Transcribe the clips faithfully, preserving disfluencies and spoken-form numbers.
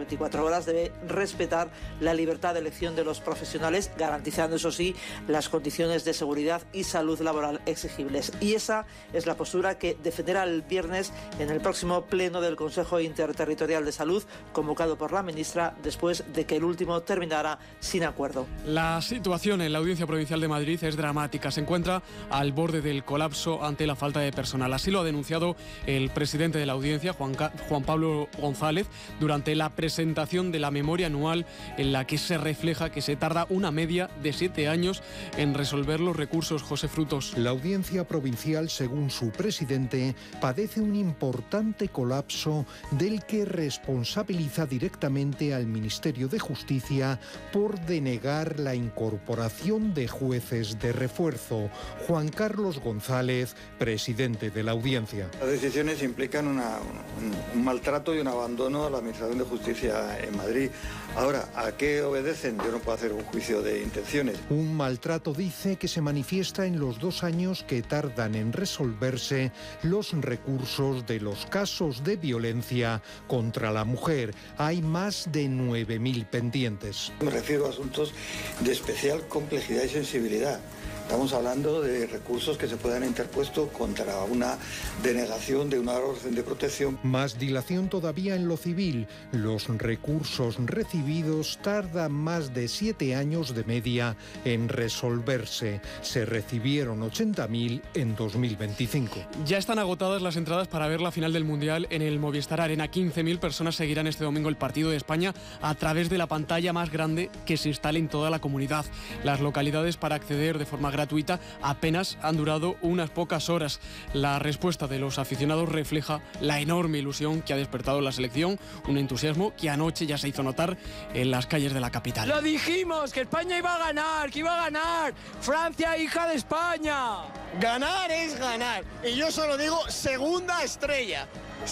veinticuatro horas debe respetar la libertad de elección de los profesionales, garantizando, eso sí, las condiciones de seguridad y salud laboral exigibles. Y esa es la postura que defenderá el viernes en el próximo pleno del Consejo Interterritorial de Salud, convocado por la ministra después de que el último terminara sin acuerdo. La situación en la Audiencia Provincial de Madrid es dramática. Se encuentra al borde del colapso ante la falta de personal. Así lo ha denunciado el presidente de la audiencia, Juan, Juan Pablo González, durante la presentación de la memoria anual en la que se refleja que se tarda una media de siete años en resolver los recursos. José Frutos. La Audiencia Provincial, según su presidente, padece un importante colapso del que responsabiliza directamente al Ministerio de Justicia por denegar la incorporación de jueces de refuerzo. Juan Carlos González, presidente de la Audiencia. Las decisiones implican una, un, un maltrato y un abandono a la Administración de Justicia en Madrid. Ahora, ¿a qué obedecen? Yo no puedo hacer un juicio de intenciones. Un maltrato, dice, que se manifiesta en los dos años que tardan en resolverse los recursos de los casos de violencia contra la mujer. Hay más de nueve mil pendientes. Me refiero a asuntos de especial complejidad y sensibilidad. Estamos hablando de recursos que se puedan interpuesto contra una denegación de una orden de protección. Más dilación todavía en lo civil. Los recursos recibidos tardan más de siete años de media en resolverse. Se recibieron ochenta mil en dos mil veinticinco. Ya están agotadas las entradas para ver la final del Mundial en el Movistar Arena. quince mil personas seguirán este domingo el partido de España a través de la pantalla más grande que se instale en toda la comunidad. Las localidades para acceder de forma gratuita apenas han durado unas pocas horas. La respuesta de los aficionados refleja la enorme ilusión que ha despertado la selección, un entusiasmo que anoche ya se hizo notar en las calles de la capital. Lo dijimos, que España iba a ganar, que iba a ganar. Francia, hija de España. Ganar es ganar. Y yo solo digo segunda estrella.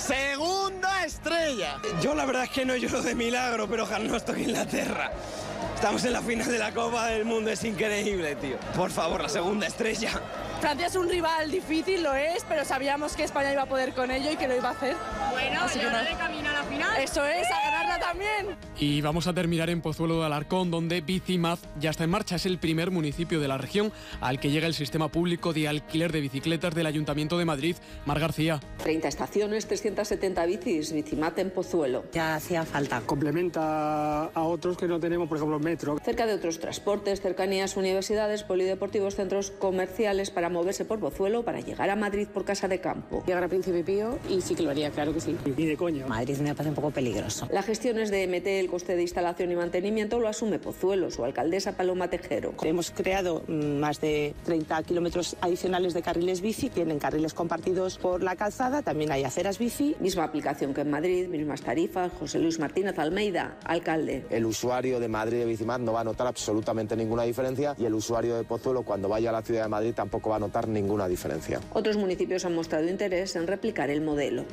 ¡Segunda estrella! Yo la verdad es que no lloro de milagro, pero ojalá no estoy en Inglaterra. Estamos en la final de la Copa del Mundo, es increíble, tío. Por favor, la segunda estrella. Francia es un rival difícil, lo es, pero sabíamos que España iba a poder con ello y que lo iba a hacer. Bueno, Así y que ahora no. de camino a la final. Eso es, a ganarla también. Y vamos a terminar en Pozuelo de Alarcón, donde Bicimaz ya está en marcha. Es el primer municipio de la región al que llega el sistema público de alquiler de bicicletas del Ayuntamiento de Madrid. Mar García. treinta estaciones, trescientas setenta bicis, Bicimaz en Pozuelo. Ya hacía falta. Complementa a otros que no tenemos, por ejemplo, metro. Cerca de otros transportes, cercanías, universidades, polideportivos, centros comerciales para moverse por Pozuelo, para llegar a Madrid por Casa de Campo. Llegar a Príncipe Pío y sí que lo haría, claro que sí. Y de coño. Madrid me parece un poco peligroso. La gestión es de M T, el coste de instalación y mantenimiento lo asume Pozuelo, su alcaldesa Paloma Tejero. Hemos creado más de treinta kilómetros adicionales de carriles bici, tienen carriles compartidos por la calzada, también hay aceras bici. Misma aplicación que en Madrid, mismas tarifas. José Luis Martínez Almeida, alcalde. El usuario de Madrid de Bicimaz no va a notar absolutamente ninguna diferencia y el usuario de Pozuelo, cuando vaya a la ciudad de Madrid, tampoco va a notar ninguna diferencia. Otros municipios han mostrado interés en replicar el modelo.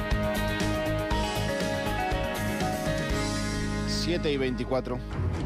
siete y veinticuatro.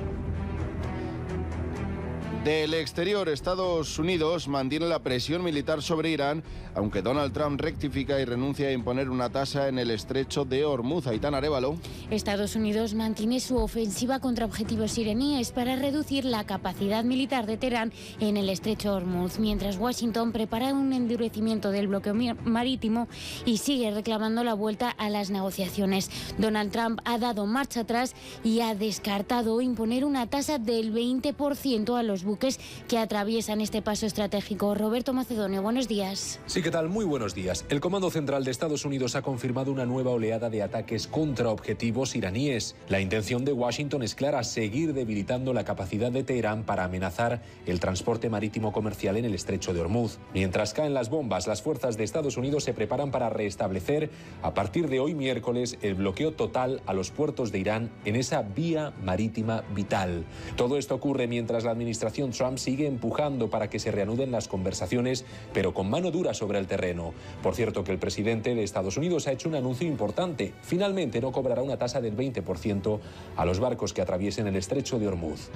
Del exterior, Estados Unidos mantiene la presión militar sobre Irán, aunque Donald Trump rectifica y renuncia a imponer una tasa en el estrecho de Hormuz. Aitana Arévalo. Estados Unidos mantiene su ofensiva contra objetivos iraníes para reducir la capacidad militar de Teherán en el estrecho Hormuz, mientras Washington prepara un endurecimiento del bloqueo marítimo y sigue reclamando la vuelta a las negociaciones. Donald Trump ha dado marcha atrás y ha descartado imponer una tasa del veinte por ciento a los buques que atraviesan este paso estratégico. Roberto Macedonio, buenos días. Sí, ¿qué tal? Muy buenos días. El Comando Central de Estados Unidos ha confirmado una nueva oleada de ataques contra objetivos iraníes. La intención de Washington es clara: seguir debilitando la capacidad de Teherán para amenazar el transporte marítimo comercial en el estrecho de Hormuz. Mientras caen las bombas, las fuerzas de Estados Unidos se preparan para restablecer a partir de hoy miércoles el bloqueo total a los puertos de Irán en esa vía marítima vital. Todo esto ocurre mientras la administración Trump sigue empujando para que se reanuden las conversaciones, pero con mano dura sobre el terreno. Por cierto, que el presidente de Estados Unidos ha hecho un anuncio importante. Finalmente no cobrará una tasa del veinte por ciento a los barcos que atraviesen el estrecho de Hormuz.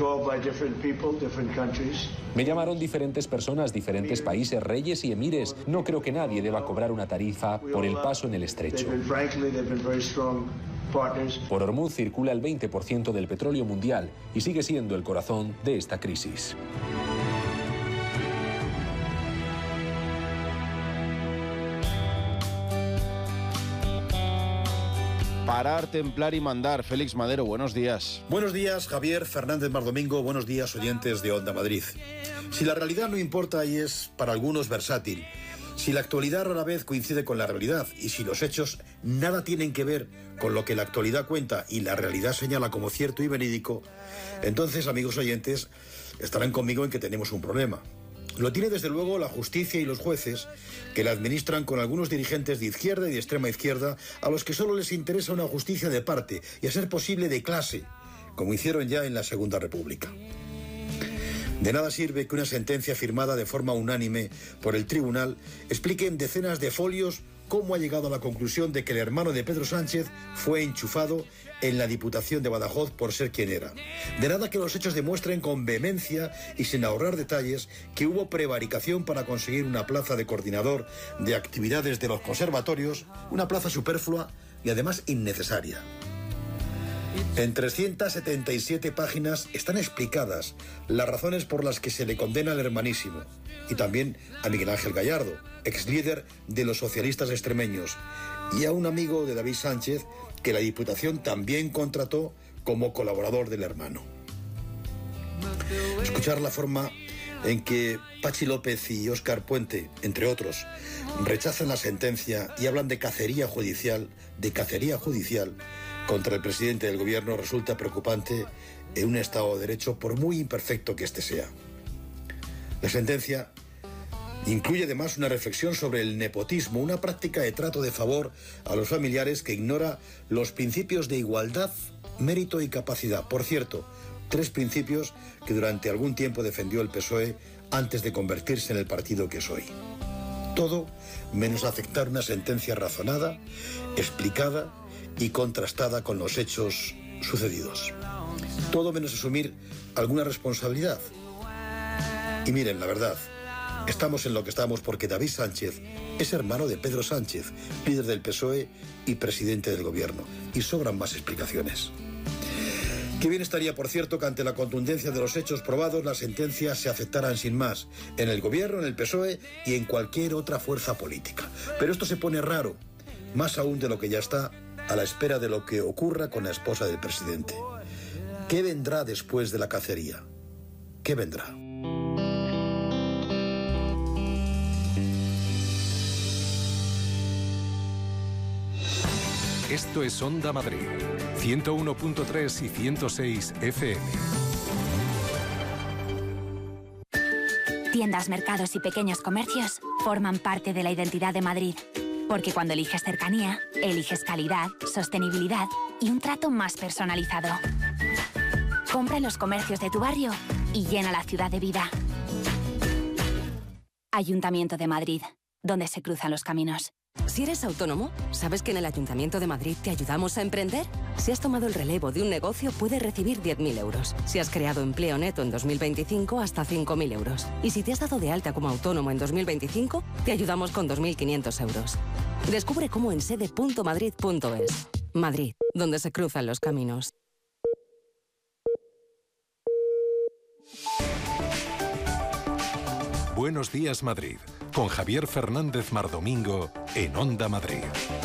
Me llamaron diferentes personas, diferentes países, reyes y emires. No creo que nadie deba cobrar una tarifa por el paso en el estrecho. Por Hormuz circula el veinte por ciento del petróleo mundial y sigue siendo el corazón de esta crisis. Parar, templar y mandar. Félix Madero, buenos días. Buenos días, Javier Fernández Mardomingo. Buenos días, oyentes de Onda Madrid. Si la realidad no importa y es para algunos versátil, si la actualidad rara vez coincide con la realidad y si los hechos nada tienen que ver con lo que la actualidad cuenta y la realidad señala como cierto y verídico, entonces, amigos oyentes, estarán conmigo en que tenemos un problema. Lo tiene desde luego la justicia y los jueces, que la administran con algunos dirigentes de izquierda y de extrema izquierda, a los que solo les interesa una justicia de parte y, a ser posible, de clase, como hicieron ya en la Segunda República. De nada sirve que una sentencia firmada de forma unánime por el tribunal explique en decenas de folios cómo ha llegado a la conclusión de que el hermano de Pedro Sánchez fue enchufado en la Diputación de Badajoz por ser quien era. De nada que los hechos demuestren con vehemencia y sin ahorrar detalles que hubo prevaricación para conseguir una plaza de coordinador de actividades de los conservatorios, una plaza superflua y además innecesaria. En trescientas setenta y siete páginas están explicadas las razones por las que se le condena al hermanísimo y también a Miguel Ángel Gallardo, ex líder de los socialistas extremeños, y a un amigo de David Sánchez que la Diputación también contrató como colaborador del hermano. Escuchar la forma en que Pachi López y Óscar Puente, entre otros, rechazan la sentencia y hablan de cacería judicial, de cacería judicial contra el presidente del gobierno resulta preocupante en un Estado de Derecho, por muy imperfecto que éste sea. La sentencia incluye además una reflexión sobre el nepotismo, una práctica de trato de favor a los familiares que ignora los principios de igualdad, mérito y capacidad. Por cierto, tres principios que durante algún tiempo defendió el P S O E antes de convertirse en el partido que es hoy. Todo menos aceptar una sentencia razonada, explicada y contrastada con los hechos sucedidos. Todo menos asumir alguna responsabilidad. Y miren, la verdad, estamos en lo que estamos porque David Sánchez es hermano de Pedro Sánchez, líder del P S O E y presidente del gobierno. Y sobran más explicaciones. Qué bien estaría, por cierto, que ante la contundencia de los hechos probados las sentencias se aceptaran sin más, en el gobierno, en el P S O E y en cualquier otra fuerza política. Pero esto se pone raro, más aún de lo que ya está, a la espera de lo que ocurra con la esposa del presidente. ¿Qué vendrá después de la cacería? ¿Qué vendrá? Esto es Onda Madrid, ciento uno punto tres y ciento seis F M. Tiendas, mercados y pequeños comercios forman parte de la identidad de Madrid. Porque cuando eliges cercanía, eliges calidad, sostenibilidad y un trato más personalizado. Compra en los comercios de tu barrio y llena la ciudad de vida. Ayuntamiento de Madrid, donde se cruzan los caminos. Si eres autónomo, ¿sabes que en el Ayuntamiento de Madrid te ayudamos a emprender? Si has tomado el relevo de un negocio, puedes recibir diez mil euros. Si has creado empleo neto en dos mil veinticinco, hasta cinco mil euros. Y si te has dado de alta como autónomo en dos mil veinticinco, te ayudamos con dos mil quinientos euros. Descubre cómo en sede punto madrid punto es. Madrid, donde se cruzan los caminos. Buenos días, Madrid, con Javier Fernández Mardomingo en Onda Madrid.